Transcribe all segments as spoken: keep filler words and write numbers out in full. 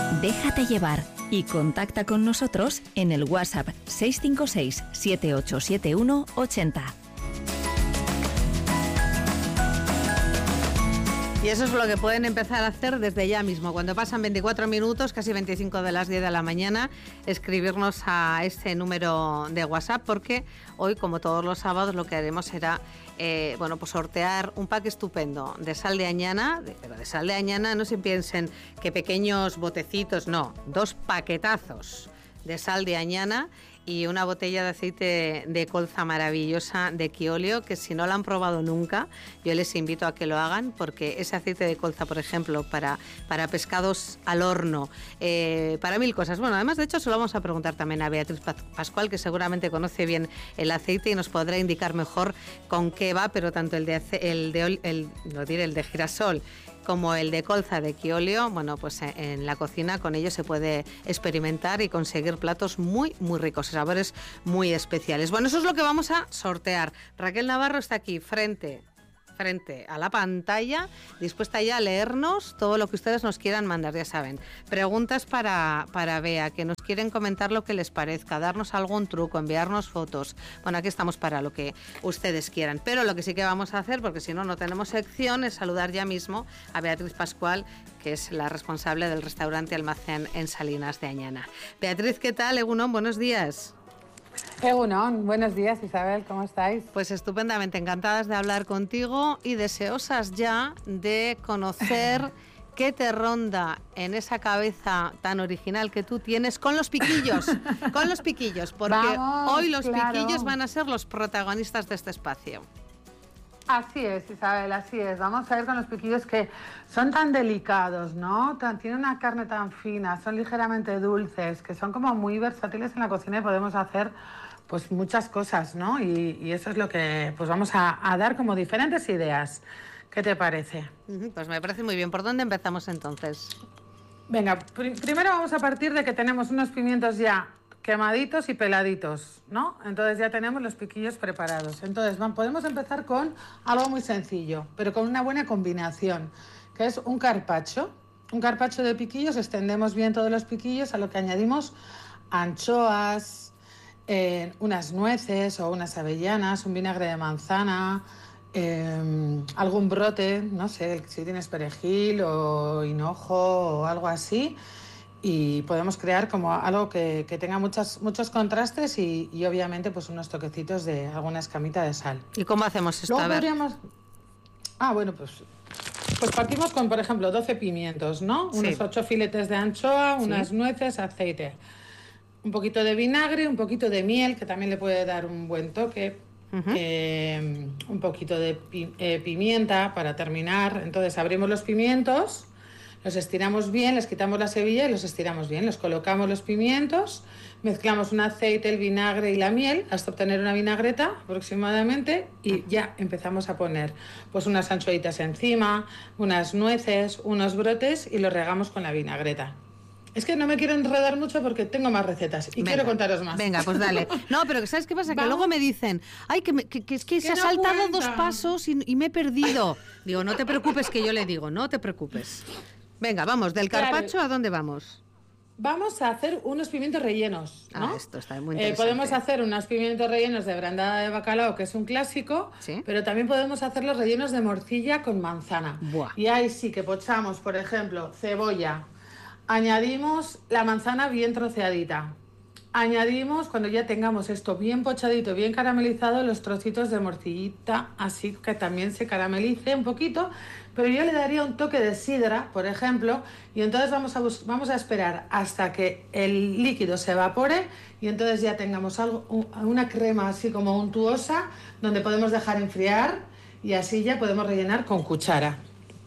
Déjate llevar y contacta con nosotros en el WhatsApp seis cinco seis, siete ocho siete uno, ocho cero. Y eso es lo que pueden empezar a hacer desde ya mismo. Cuando pasan veinticuatro minutos, casi veinticinco de las diez de la mañana, escribirnos a este número de WhatsApp, porque hoy, como todos los sábados, lo que haremos será eh, bueno, pues sortear un pack estupendo de sal de Añana, de, pero de sal de Añana no se piensen que pequeños botecitos, no, dos paquetazos de sal de Añana y una botella de aceite de colza maravillosa de Quiolio, que si no la han probado nunca, yo les invito a que lo hagan, porque ese aceite de colza, por ejemplo, para, para pescados al horno, eh, para mil cosas. Bueno, además, de hecho, se lo vamos a preguntar también a Beatriz Pascual, que seguramente conoce bien el aceite y nos podrá indicar mejor con qué va, pero tanto el de, el de, el, no diré, el de girasol como el de colza de Quiolio, bueno, pues en la cocina con ello se puede experimentar y conseguir platos muy, muy ricos, sabores muy especiales. Bueno, eso es lo que vamos a sortear. Raquel Navarro está aquí frente, frente a la pantalla, dispuesta ya a leernos todo lo que ustedes nos quieran mandar, ya saben. Preguntas para, para Bea, que nos quieren comentar lo que les parezca, darnos algún truco, enviarnos fotos. Bueno, aquí estamos para lo que ustedes quieran. Pero lo que sí que vamos a hacer, porque si no, no tenemos sección, es saludar ya mismo a Beatriz Pascual, que es la responsable del restaurante Almacén en Salinas de Añana. Beatriz, ¿qué tal? Egunon, buenos días. Egunon, buenos días, Isabel, ¿cómo estáis? Pues estupendamente, encantadas de hablar contigo y deseosas ya de conocer qué te ronda en esa cabeza tan original que tú tienes con los piquillos, con los piquillos, porque Vamos, hoy los claro. piquillos van a ser los protagonistas de este espacio. Así es, Isabel, así es. Vamos a ver con los piquillos que son tan delicados, ¿no? Tan, tienen una carne tan fina, son ligeramente dulces, que son como muy versátiles en la cocina y podemos hacer pues muchas cosas, ¿no? Y, y eso es lo que pues vamos a, a dar como diferentes ideas. ¿Qué te parece? Pues me parece muy bien. ¿Por dónde empezamos entonces? Venga, pr- primero vamos a partir de que tenemos unos pimientos ya quemaditos y peladitos, ¿no? Entonces ya tenemos los piquillos preparados. Entonces van, podemos empezar con algo muy sencillo, pero con una buena combinación, que es un carpaccio. Un carpaccio de piquillos, extendemos bien todos los piquillos, a lo que añadimos anchoas, eh, unas nueces o unas avellanas, un vinagre de manzana, eh, algún brote, no sé, si tienes perejil o hinojo o algo así. Y podemos crear como algo que, que tenga muchas, muchos contrastes y, y obviamente pues unos toquecitos de alguna escamita de sal. ¿Y cómo hacemos esto? Luego A ver. podríamos... Ah, bueno, pues, pues partimos con, por ejemplo, doce pimientos, ¿no? Sí. Unos ocho filetes de anchoa, Sí. unas nueces, aceite. Un poquito de vinagre, un poquito de miel, que también le puede dar un buen toque. Ujú. eh, un poquito de pi- eh, pimienta para terminar. Entonces abrimos los pimientos, los estiramos bien, les quitamos la semilla y los estiramos bien. Los colocamos los pimientos, mezclamos un aceite, el vinagre y la miel hasta obtener una vinagreta aproximadamente y ya empezamos a poner pues unas anchoitas encima, unas nueces, unos brotes y los regamos con la vinagreta. Es que no me quiero enredar mucho porque tengo más recetas y Venga, quiero contaros más. Venga, pues dale. No, pero ¿sabes qué pasa? Que Vamos. luego me dicen, ay, que, me- que, que es que se Que ha no saltado cuenta. dos pasos y, y me he perdido. Digo, no te preocupes, que yo le digo, no te preocupes. Venga, vamos, del Claro. carpaccio, ¿a dónde vamos? Vamos a hacer unos pimientos rellenos, ¿no? Ah, esto está muy Eh, interesante. podemos hacer unos pimientos rellenos de brandada de bacalao, que es un clásico, Sí. pero también podemos hacer los rellenos de morcilla con manzana. Buah. Y ahí sí que pochamos, por ejemplo, cebolla. Añadimos la manzana bien troceadita. Añadimos, cuando ya tengamos esto bien pochadito, bien caramelizado, los trocitos de morcillita, así que también se caramelice un poquito, pero yo le daría un toque de sidra, por ejemplo, y entonces vamos a, bus- vamos a esperar hasta que el líquido se evapore y entonces ya tengamos algo, un- una crema así como untuosa, donde podemos dejar enfriar y así ya podemos rellenar con cuchara.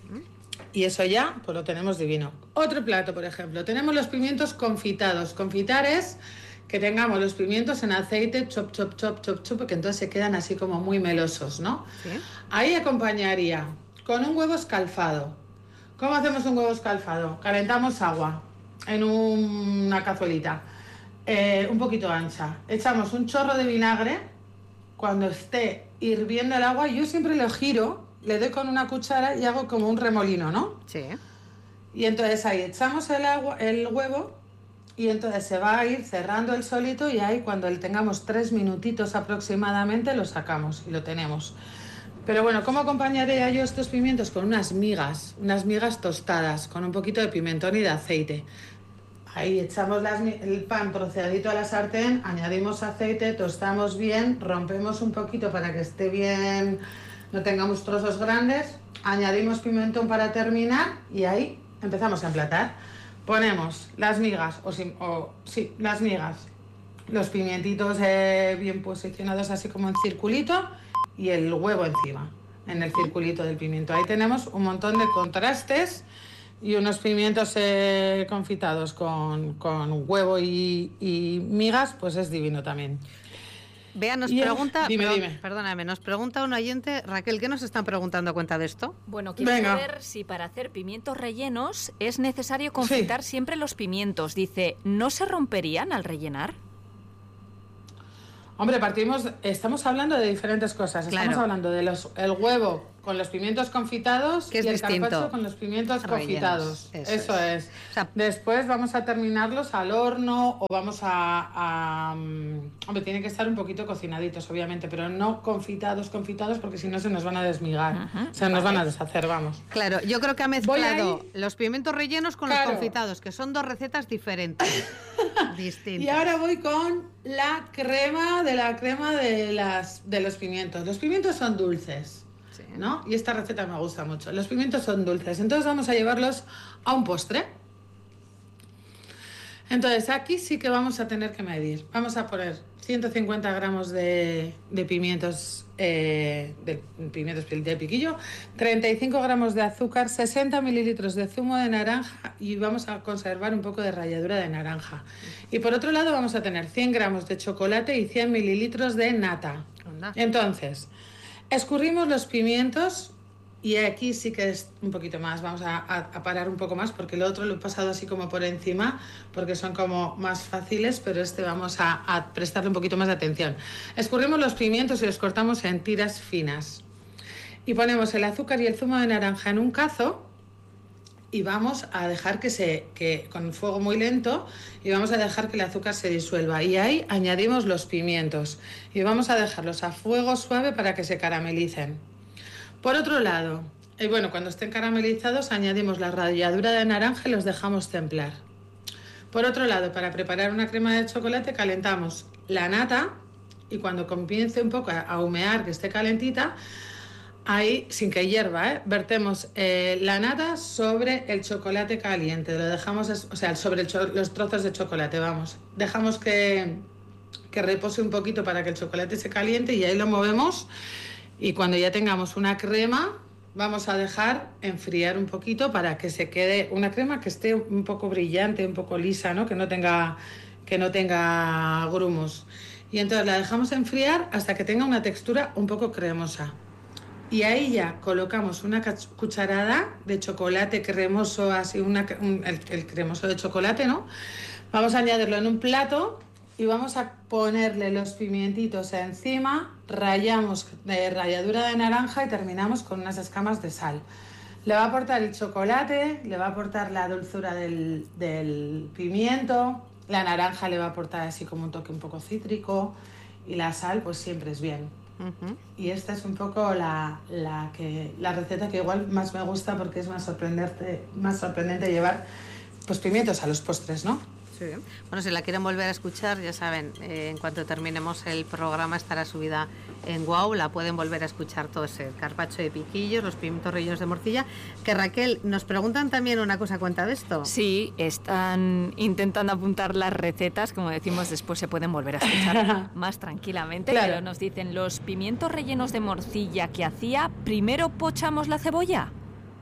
Y eso ya, pues lo tenemos divino. Otro plato, por ejemplo, tenemos los pimientos confitados. Confitar es que tengamos los pimientos en aceite, chop, chop, chop, chop, chop, que entonces se quedan así como muy melosos, ¿no? Sí. Ahí acompañaría con un huevo escalfado. ¿Cómo hacemos un huevo escalfado? Calentamos agua en un- una cazuelita, eh, un poquito ancha. Echamos un chorro de vinagre. Cuando esté hirviendo el agua, yo siempre lo giro, le doy con una cuchara y hago como un remolino, ¿no? Sí. Y entonces ahí echamos el, agua, el huevo y entonces se va a ir cerrando el solito y ahí cuando tengamos tres minutitos aproximadamente lo sacamos y lo tenemos. Pero bueno, ¿cómo acompañaría yo estos pimientos? Con unas migas, unas migas tostadas, con un poquito de pimentón y de aceite. Ahí echamos las, el pan troceadito a la sartén, añadimos aceite, tostamos bien, rompemos un poquito para que esté bien, no tengamos trozos grandes, añadimos pimentón para terminar y ahí empezamos a emplatar. Ponemos las migas, o, si, o sí, las migas, los pimientitos eh, bien posicionados así como en circulito y el huevo encima, en el circulito del pimiento. Ahí tenemos un montón de contrastes. Y unos pimientos eh, confitados con, con huevo y, y migas, pues es divino también. Bea nos y pregunta, el, dime, perdón, dime. perdóname, nos pregunta un oyente, Raquel, ¿qué nos están preguntando a cuenta de esto? Bueno, quiero Venga. saber si para hacer pimientos rellenos es necesario confitar sí. siempre los pimientos. Dice, ¿no se romperían al rellenar? Hombre, partimos, estamos hablando de diferentes cosas. Estamos Claro. hablando del el huevo con los pimientos confitados que es y el distinto. carpaccio con los pimientos Rellenos. confitados. Eso, Eso es. es. O sea, Después vamos a terminarlos al horno o vamos a, a... Hombre, tienen que estar un poquito cocinaditos, obviamente, pero no confitados, confitados, porque si no se nos van a desmigar. Ajá, se nos vale. van a deshacer, vamos. claro, yo creo que ha Voy mezclado ahí. los pimientos rellenos con Claro. los confitados, que son dos recetas diferentes. Distintas. Y ahora voy con la crema de la crema de, las, de los pimientos. Los pimientos son dulces, Sí. ¿no? Y esta receta me gusta mucho. Los pimientos son dulces, entonces vamos a llevarlos a un postre. Entonces aquí sí que vamos a tener que medir. Vamos a poner ciento cincuenta gramos de, de pimientos, eh, de pimientos de piquillo, treinta y cinco gramos de azúcar, sesenta mililitros de zumo de naranja y vamos a conservar un poco de ralladura de naranja. Y por otro lado vamos a tener cien gramos de chocolate y cien mililitros de nata. Anda. Entonces, escurrimos los pimientos y aquí sí que es un poquito más, vamos a, a, a parar un poco más porque el otro lo he pasado así como por encima porque son como más fáciles, pero este vamos a, a prestarle un poquito más de atención. Escurrimos los pimientos y los cortamos en tiras finas y ponemos el azúcar y el zumo de naranja en un cazo y vamos a dejar que se, que con el fuego muy lento y vamos a dejar que el azúcar se disuelva y ahí añadimos los pimientos y vamos a dejarlos a fuego suave para que se caramelicen. Por otro lado, y bueno, cuando estén caramelizados añadimos la ralladura de naranja y los dejamos templar. Por otro lado, para preparar una crema de chocolate calentamos la nata y cuando comience un poco a humear, que esté calentita, ahí, sin que hierva, ¿eh? vertemos eh, la nata sobre el chocolate caliente, lo dejamos, o sea, sobre el los trozos de chocolate, vamos. Dejamos que, que repose un poquito para que el chocolate se caliente y ahí lo movemos. Y cuando ya tengamos una crema, vamos a dejar enfriar un poquito para que se quede una crema que esté un poco brillante, un poco lisa, ¿no? Que no tenga, que no tenga grumos. Y entonces la dejamos enfriar hasta que tenga una textura un poco cremosa. Y ahí ya colocamos una cucharada de chocolate cremoso, así una, un, el, el cremoso de chocolate, ¿no? Vamos a añadirlo en un plato y vamos a ponerle los pimientitos encima, rallamos de ralladura de naranja y terminamos con unas escamas de sal. Le va a aportar el chocolate, le va a aportar la dulzura del, del pimiento, la naranja le va a aportar así como un toque un poco cítrico y la sal pues siempre es bien. Uh-huh. Y esta es un poco la, la, que, la receta que igual más me gusta porque es más sorprendente, más sorprendente llevar pues pimientos a los postres, ¿no? Sí. Bueno, si la quieren volver a escuchar, ya saben, eh, en cuanto terminemos el programa estará subida en Wow, la pueden volver a escuchar todo ese carpaccio de piquillos, los pimientos rellenos de morcilla. Que Raquel, nos preguntan también una cosa a cuenta de esto. Sí, están intentando apuntar las recetas, como decimos, después se pueden volver a escuchar más tranquilamente, claro. Pero nos dicen, los pimientos rellenos de morcilla que hacía, ¿primero pochamos la cebolla?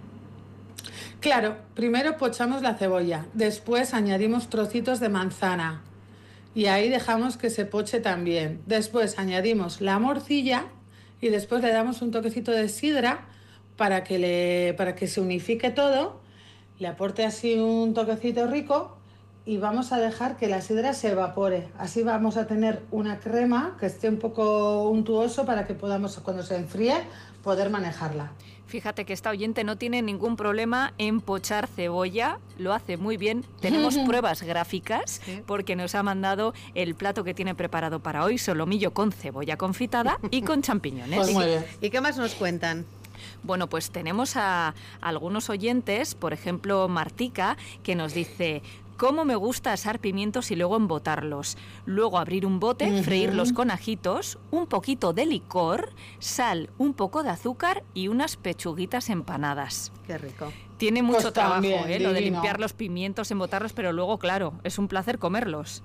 Claro, primero pochamos la cebolla, después añadimos trocitos de manzana y ahí dejamos que se poche también. Después añadimos la morcilla y después le damos un toquecito de sidra para que, le, para que se unifique todo, le aporte así un toquecito rico y vamos a dejar que la sidra se evapore. Así vamos a tener una crema que esté un poco untuoso para que podamos, cuando se enfríe, poder manejarla. Fíjate que esta oyente no tiene ningún problema en pochar cebolla, lo hace muy bien. Tenemos pruebas gráficas ¿sí? porque nos ha mandado el plato que tiene preparado para hoy, solomillo con cebolla confitada y con champiñones. Pues muy bien. ¿Y qué más nos cuentan? Bueno, pues tenemos a, a algunos oyentes, por ejemplo Martica, que nos dice... Cómo me gusta asar pimientos y luego embotarlos. Luego abrir un bote, uh-huh. freírlos con ajitos, un poquito de licor, sal, un poco de azúcar y unas pechuguitas empanadas. Qué rico. Tiene mucho pues trabajo, también, ¿eh? Lo de limpiar los pimientos, embotarlos, pero luego, claro, es un placer comerlos.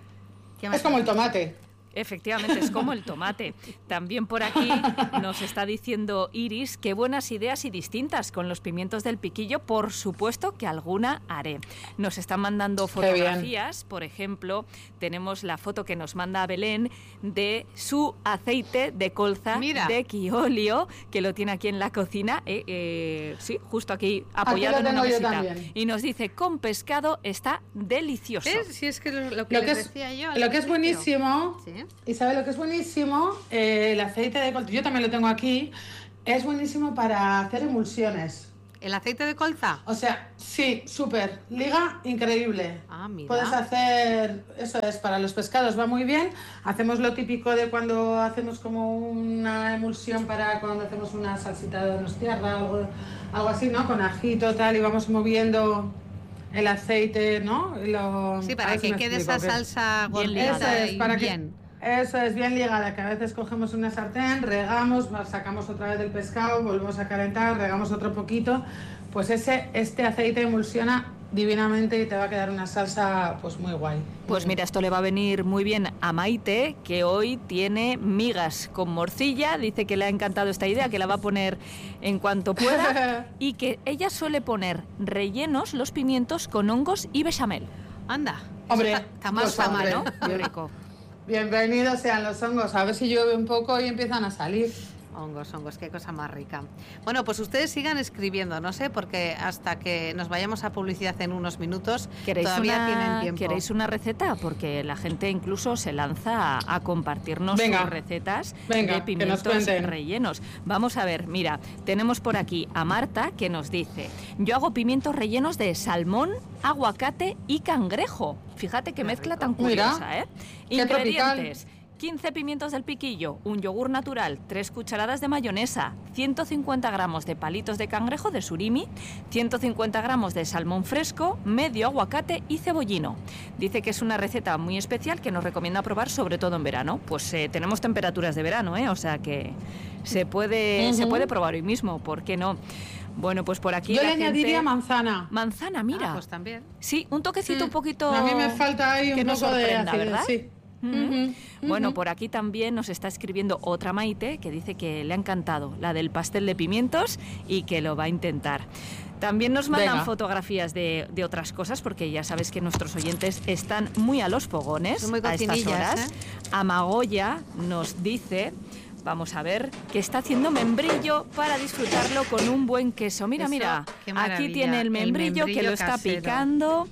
Es como el tomate. Efectivamente, es como el tomate. También por aquí nos está diciendo Iris, qué buenas ideas y distintas con los pimientos del piquillo, por supuesto que alguna haré. Nos están mandando fotografías, por ejemplo, tenemos la foto que nos manda Belén de su aceite de colza Mira. de Quiolio, que lo tiene aquí en la cocina, eh, eh, sí, justo aquí apoyado aquí en una mesita. Y nos dice, con pescado está delicioso. ¿Eh? Si es que lo, lo que, lo que les es, decía yo. Lo que es buenísimo... ¿Sí? Y sabe lo que es buenísimo, eh, el aceite de colza, yo también lo tengo aquí, es buenísimo para hacer emulsiones. ¿El aceite de colza? O sea, sí, súper, liga increíble. Ah, mira. Puedes hacer, eso es, para los pescados va muy bien. Hacemos lo típico de cuando hacemos como una emulsión para cuando hacemos una salsita de donostiarra, algo, algo así, ¿no? Con ajito, tal, y vamos moviendo... el aceite, ¿no? Lo, sí, para que si quede explico, esa salsa gordita y para bien. Que, eso es, bien ligada, que a veces cogemos una sartén, regamos, sacamos otra vez del pescado, volvemos a calentar, regamos otro poquito, pues ese, este aceite emulsiona divinamente y te va a quedar una salsa pues muy guay. Pues mira, esto le va a venir muy bien a Maite, que hoy tiene migas con morcilla, dice que le ha encantado esta idea, que la va a poner en cuanto pueda y que ella suele poner rellenos los pimientos con hongos y bechamel. Anda, hombre, está más fama, ¿no? Muy rico. Bienvenidos sean los hongos, a ver si llueve un poco y empiezan a salir. Hongos, hongos, qué cosa más rica. Bueno, pues ustedes sigan escribiendo, no sé, porque hasta que nos vayamos a publicidad en unos minutos todavía una, tienen tiempo. ¿Queréis una receta? Porque la gente incluso se lanza a, a compartirnos venga, sus recetas venga, de pimientos rellenos. Vamos a ver, mira, tenemos por aquí a Marta que nos dice, yo hago pimientos rellenos de salmón, aguacate y cangrejo. Fíjate qué mezcla tan curiosa, mira, ¿eh? Ingredientes. quince pimientos del piquillo, un yogur natural, tres cucharadas de mayonesa, ciento cincuenta gramos de palitos de cangrejo de surimi, ciento cincuenta gramos de salmón fresco, medio aguacate y cebollino. Dice que es una receta muy especial que nos recomienda probar sobre todo en verano. Pues eh, tenemos temperaturas de verano, ¿eh? O sea que se puede, uh-huh. se puede probar hoy mismo, ¿por qué no? Bueno, pues por aquí yo la le gente... añadiría manzana. Manzana, mira. Ah, pues también. Sí, un toquecito mm. un poquito... A mí me falta ahí un poco de acidez, ¿verdad? Sí. Uh-huh. Uh-huh. Bueno, por aquí también nos está escribiendo otra Maite que dice que le ha encantado la del pastel de pimientos y que lo va a intentar. También nos mandan Venga. fotografías de, de otras cosas porque ya sabes que nuestros oyentes están muy a los fogones muy a estas horas. ¿eh? Amagoya nos dice... Vamos a ver, que está haciendo membrillo para disfrutarlo con un buen queso. Mira, Eso, mira, aquí tiene el membrillo, el membrillo que lo está casero. picando.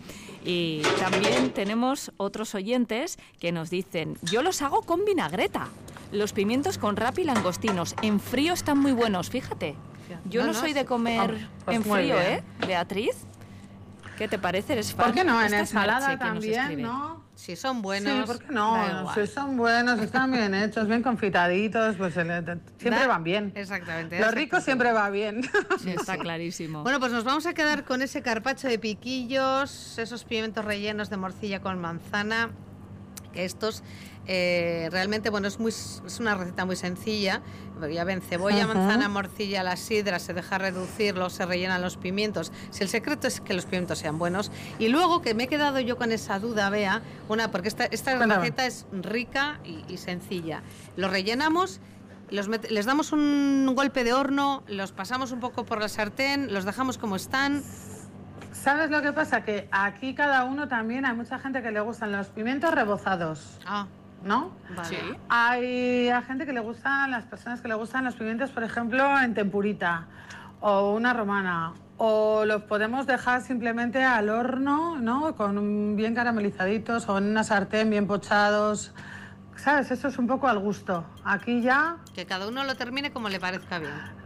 Y también tenemos otros oyentes que nos dicen, yo los hago con vinagreta. Los pimientos con rapi y langostinos. En frío están muy buenos, fíjate. Yo no, no, no soy de comer oh, pues en frío, ¿eh, Beatriz? ¿Qué te parece? ¿Eres fan? ¿Por qué no? En ensalada también, ¿no? Si son buenos. Sí, ¿por qué no? Si son buenos, están bien hechos, bien confitaditos, pues siempre da, van bien. Exactamente. Lo rico siempre va bien. Sí, está clarísimo. Bueno, pues nos vamos a quedar con ese carpaccio de piquillos, esos pimientos rellenos de morcilla con manzana, que estos eh, realmente, bueno, es muy es una receta muy sencilla. Ya ven, cebolla, uh-huh. manzana, morcilla, la sidra, se deja reducir, luego se rellenan los pimientos. Si el secreto es que los pimientos sean buenos. Y luego, que me he quedado yo con esa duda, Bea, una, porque esta, esta bueno. receta es rica y, y sencilla. Los rellenamos, los met- les damos un golpe de horno, los pasamos un poco por la sartén, los dejamos como están. ¿Sabes lo que pasa? Que aquí cada uno también, hay mucha gente que le gustan los pimientos rebozados. Ah. ¿No? Vale. Sí. Hay a gente que le gustan, las personas que le gustan los pimientos, por ejemplo, en tempurita o una romana. O los podemos dejar simplemente al horno, ¿no? Con bien caramelizaditos o en una sartén bien pochados. ¿Sabes? Eso es un poco al gusto. Aquí ya... Que cada uno lo termine como le parezca bien.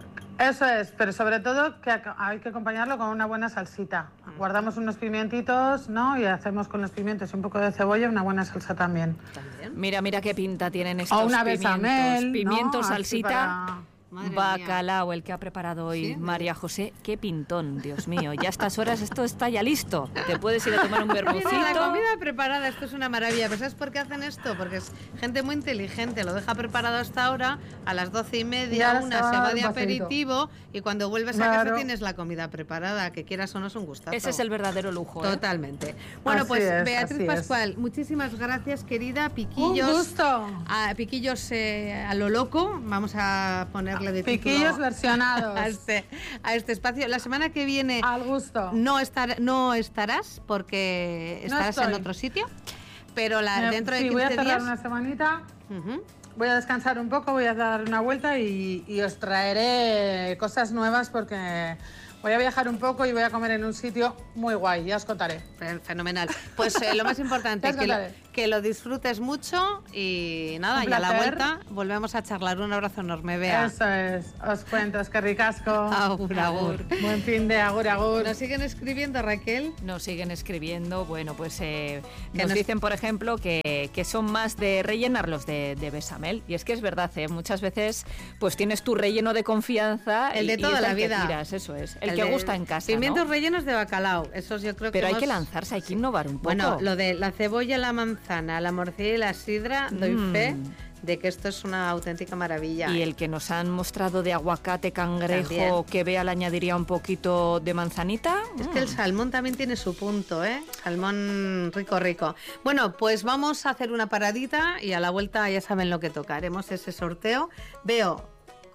Eso es, pero sobre todo que hay que acompañarlo con una buena salsita. Guardamos unos pimientitos, ¿no? Y hacemos con los pimientos y un poco de cebolla una buena salsa también. ¿También? Mira, mira qué pinta tienen estos o una pimientos. bechamel, Pimientos, ¿no? salsita... Para... Madre Bacalao, mía. el que ha preparado hoy ¿Sí? María José. Qué pintón, Dios mío. Ya a estas horas esto está ya listo. Te puedes ir a tomar un vermucito. La comida preparada, esto es una maravilla. ¿Pero sabes por qué hacen esto? Porque es gente muy inteligente. Lo deja preparado hasta ahora, a las doce y media, una se va de aperitivo y cuando vuelves a claro. casa tienes la comida preparada. Que quieras o no es un gustazo. Ese es el verdadero lujo. ¿eh? Totalmente. Bueno, Así pues es, Beatriz así Pascual, es. muchísimas gracias, querida. Piquillos. Un gusto. A, piquillos eh, a lo loco. Vamos a ponerle de título Piquillos versionados. a este, a este espacio. La semana que viene Al gusto. no, estar, no estarás porque No estarás en estoy. otro sitio, pero la, Me- dentro de sí, quince voy a cerrar días... una semanita. Ujú. Voy a descansar un poco, voy a dar una vuelta y, y os traeré cosas nuevas porque voy a viajar un poco y voy a comer en un sitio muy guay, ya os contaré. Fenomenal. Pues eh, lo más importante, Ya os que lo, contaré. que lo disfrutes mucho y nada, Un y a la placer. vuelta volvemos a charlar. Un abrazo enorme, Bea. Eso es, os cuento, es que ricasco. Agur, agur. Buen fin de agur, agur. Nos siguen escribiendo, Raquel. Nos siguen escribiendo, bueno, pues eh, Que nos nos- dicen, por ejemplo, que, que son más de rellenarlos de, de bechamel. Y es que es verdad, ¿eh? Muchas veces pues tienes tu relleno de confianza. El y- de y toda es la el que vida. tiras, eso es. El, El que de gusta en casa, Pimientos ¿no? rellenos de bacalao. Esos yo creo que Pero hay hemos- que lanzarse, hay que innovar un poco. Bueno, lo de la cebolla, la manzana, la morcilla y la sidra, doy Mm. fe de que esto es una auténtica maravilla. Y el que nos han mostrado de aguacate, cangrejo, También. que Bea le añadiría un poquito de manzanita. Es que el salmón también tiene su punto, ¿eh? Salmón rico, rico. Bueno, pues vamos a hacer una paradita y a la vuelta ya saben lo que toca. Haremos ese sorteo. Veo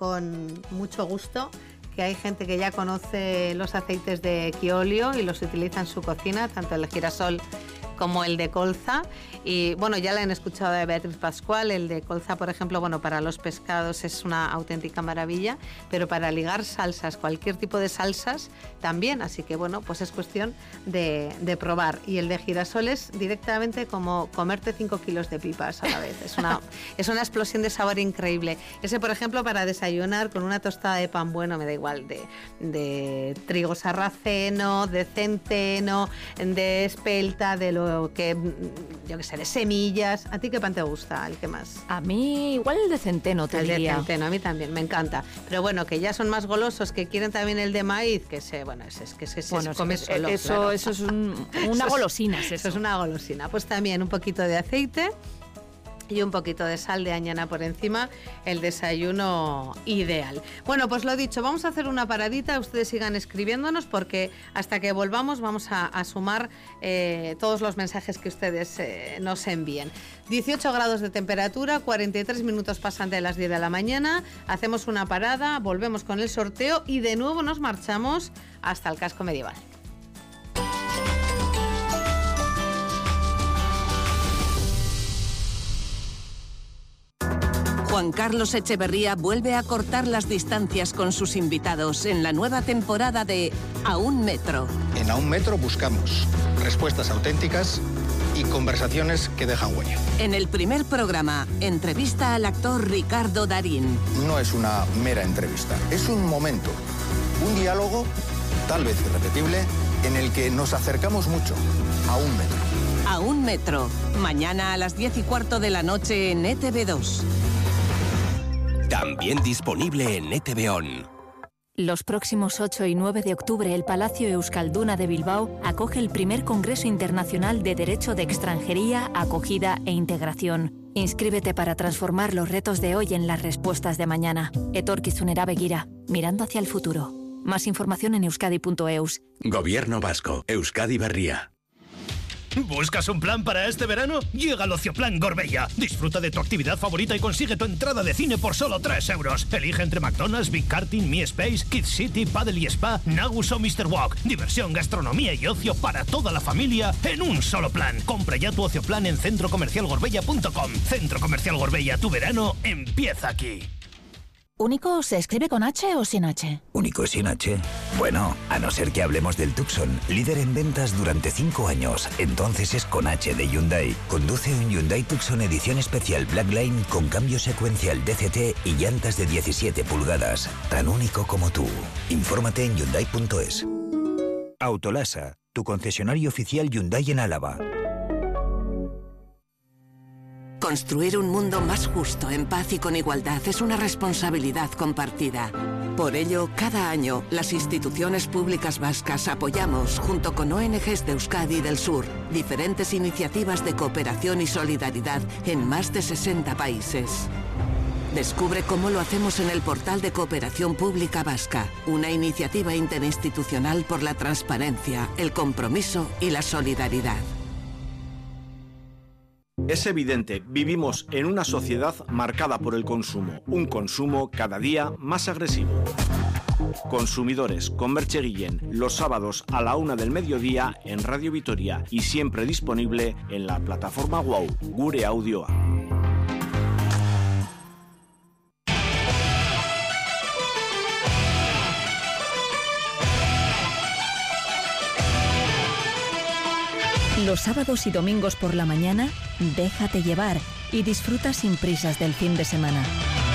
con mucho gusto que hay gente que ya conoce los aceites de Quiolio y los utiliza en su cocina, tanto el de girasol como el de colza. Y bueno, ya la han escuchado de Beatriz Pascual, el de colza, por ejemplo, bueno, para los pescados es una auténtica maravilla, pero para ligar salsas, cualquier tipo de salsas, también. Así que bueno, pues es cuestión de, de probar. Y el de girasol es directamente como comerte cinco kilos de pipas a la vez. Es una, es una explosión de sabor increíble. Ese, por ejemplo, para desayunar con una tostada de pan bueno, me da igual, de, de trigo sarraceno, de centeno, de espelta, de lo que, yo qué sé, de semillas. ¿A ti qué pan te gusta? ¿El que más? A mí igual el de centeno, te El de diría. centeno, a mí también, me encanta. Pero bueno, que ya son más golosos, que quieren también el de maíz, que se, bueno, ese es que se, se Bueno, come eso, solo. eso, claro. eso es un- una Eso es- golosina, es eso. Eso es una golosina. Pues también un poquito de aceite y un poquito de sal de añana por encima, el desayuno ideal. Bueno, pues lo dicho, vamos a hacer una paradita, ustedes sigan escribiéndonos porque hasta que volvamos vamos a, a sumar eh, todos los mensajes que ustedes eh, nos envíen. dieciocho grados de temperatura, cuarenta y tres minutos pasan de las diez de la mañana, hacemos una parada, volvemos con el sorteo y de nuevo nos marchamos hasta el casco medieval. Juan Carlos Echeverría vuelve a cortar las distancias con sus invitados en la nueva temporada de A un Metro. En A un Metro buscamos respuestas auténticas y conversaciones que dejan huella. En el primer programa, entrevista al actor Ricardo Darín. No es una mera entrevista, es un momento, un diálogo, tal vez irrepetible, en el que nos acercamos mucho a un metro. A un Metro, mañana a las diez y cuarto de la noche en E T V dos. También disponible en E T V O N. Los próximos ocho y nueve de octubre, el Palacio Euskalduna de Bilbao acoge el primer Congreso Internacional de Derecho de Extranjería, Acogida e Integración. Inscríbete para transformar los retos de hoy en las respuestas de mañana. Etorkizunera begira, mirando hacia el futuro. Más información en euskadi punto eus. Gobierno Vasco, Euskadi Berria. ¿Buscas un plan para este verano? Llega al Ocioplan Gorbella. Disfruta de tu actividad favorita y consigue tu entrada de cine por solo tres euros. Elige entre McDonald's, Big Karting, Mi Space, Kids City, Paddle y Spa, Nagus o mister Walk. Diversión, gastronomía y ocio para toda la familia en un solo plan. Compra ya tu Ocioplan en centro comercial gorbella punto com. Centro Comercial Gorbella, tu verano empieza aquí. ¿Único se escribe con H o sin H? ¿Único sin H? Bueno, a no ser que hablemos del Tucson, líder en ventas durante cinco años. Entonces es con H de Hyundai. Conduce un Hyundai Tucson edición especial Blackline con cambio secuencial D C T y llantas de diecisiete pulgadas. Tan único como tú. Infórmate en Hyundai punto es. Autolasa, tu concesionario oficial Hyundai en Álava. Construir un mundo más justo, en paz y con igualdad es una responsabilidad compartida. Por ello, cada año, las instituciones públicas vascas apoyamos, junto con O N Ges de Euskadi y del Sur, diferentes iniciativas de cooperación y solidaridad en más de sesenta países. Descubre cómo lo hacemos en el portal de Cooperación Pública Vasca, una iniciativa interinstitucional por la transparencia, el compromiso y la solidaridad. Es evidente, vivimos en una sociedad marcada por el consumo, un consumo cada día más agresivo. Consumidores con Merche Guillén, los sábados a la una del mediodía en Radio Vitoria y siempre disponible en la plataforma Wow, Gure Audioa. Los sábados y domingos por la mañana, déjate llevar y disfruta sin prisas del fin de semana.